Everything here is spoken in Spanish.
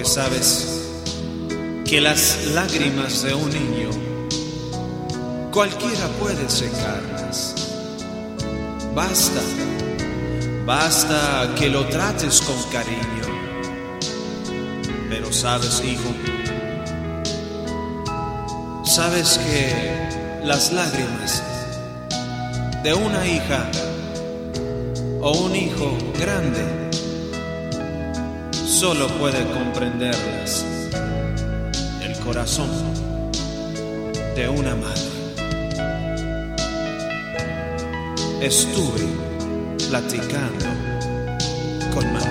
porque sabes que las lágrimas de un niño cualquiera puede secarlas. Basta que lo trates con cariño. Pero sabes, hijo, sabes que las lágrimas de una hija o un hijo grande solo puede comprenderlas el corazón de una madre. Estuve platicando con María.